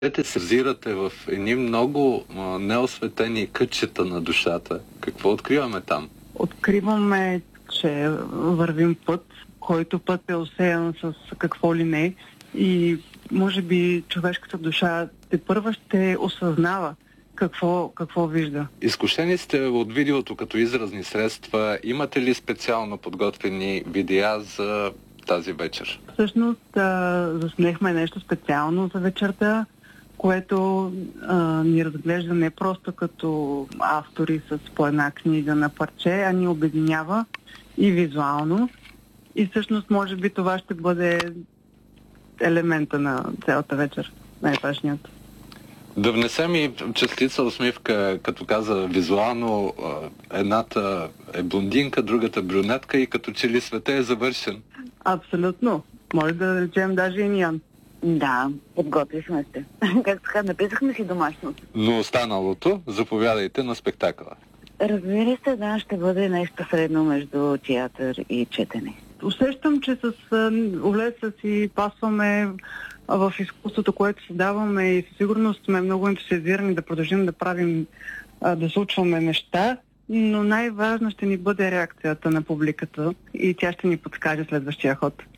Те се взирате в едни много неосветени кътчета на душата. Какво откриваме там? Откриваме, че вървим път, който път е осеян с какво ли не и може би човешката душа тепърва ще осъзнава какво вижда. Изкушени сте от видеото като изразни средства. Имате ли специално подготвени видеа за тази вечер? Всъщност заснехме нещо специално за вечерта, което ни разглежда не просто като автори с по една книга на парче, а ни обединява и визуално. И всъщност може би това ще бъде елемента на цялата вечер, най-важният. Да внесем и частица усмивка, като каза визуално, едната е блондинка, другата брюнетка и като че ли света е завършен. Абсолютно. Може да речем даже и Ниан. Да, подготвихме се. Както така, написахме си домашно. Но останалото, заповядайте на спектакъла. Разбира се, да, ще бъде нещо средно между театър и четене. Усещам, че с Олеса си пасваме в изкуството, което създаваме и със сигурност сме много ентусиазирани да продължим да правим, да случваме неща, но най-важно ще ни бъде реакцията на публиката и тя ще ни подскаже следващия ход.